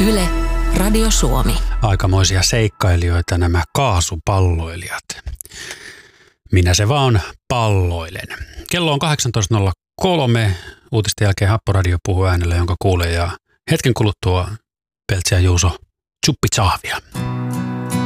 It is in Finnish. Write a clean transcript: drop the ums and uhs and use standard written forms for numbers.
Yle, Radio Suomi. Aikamoisia seikkailijoita nämä kaasupalloilijat. Minä se vaan palloilen. Kello on 18.03. Uutisten jälkeen Happoradio puhuu äänellä, jonka kuulee, ja hetken kuluttua Peltsi ja Juuso Tsuppi Tsahvia.